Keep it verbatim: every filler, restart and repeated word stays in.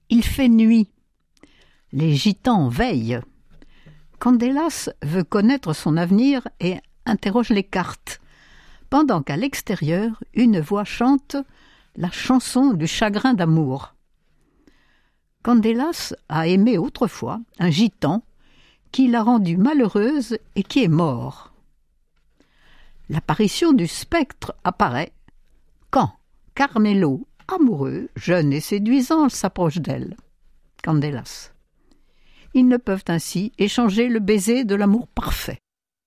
Il fait nuit. Les gitans veillent. Candélas veut connaître son avenir et interroge les cartes, pendant qu'à l'extérieur, une voix chante la chanson du chagrin d'amour. Candélas a aimé autrefois un gitan qui l'a rendue malheureuse et qui est mort. L'apparition du spectre apparaît quand Carmelo, amoureux, jeune et séduisant, s'approche d'elle. Candélas. Ils ne peuvent ainsi échanger le baiser de l'amour parfait.